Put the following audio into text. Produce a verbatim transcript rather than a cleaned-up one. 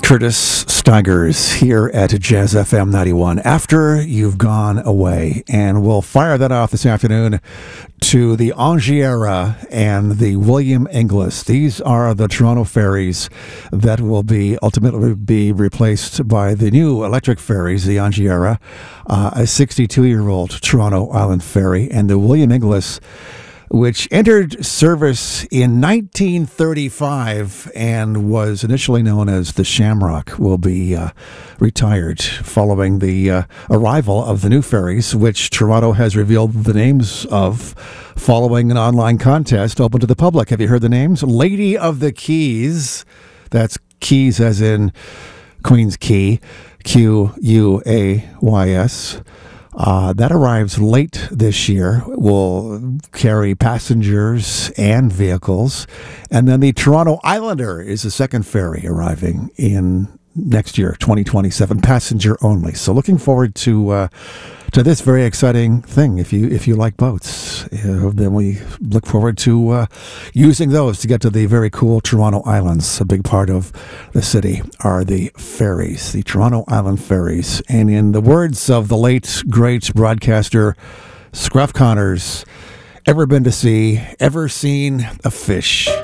Curtis Stigers here at Jazz F M ninety-one. After You've Gone Away, and we'll fire that off this afternoon to the Angiera and the William Inglis. These are the Toronto ferries that will be ultimately be replaced by the new electric ferries, the Angiera, uh, a sixty-two-year-old Toronto Island ferry, and the William Inglis, which entered service in nineteen thirty-five and was initially known as the Shamrock, will be uh, retired following the uh, arrival of the new ferries, which Toronto has revealed the names of following an online contest open to the public. Have you heard the names? Lady of the Quays, that's Keys as in Queen's Quay, Q U A Y S. Uh, that arrives late this year, will carry passengers and vehicles. And then the Toronto Islander is the second ferry arriving in next year, twenty twenty-seven, passenger only. So looking forward to uh, to this very exciting thing. If you if you like boats, uh, then we look forward to uh, using those to get to the very cool Toronto Islands. A big part of the city are the ferries, the Toronto Island ferries. And in the words of the late, great broadcaster Scruff Connors, ever been to sea, ever seen a fish?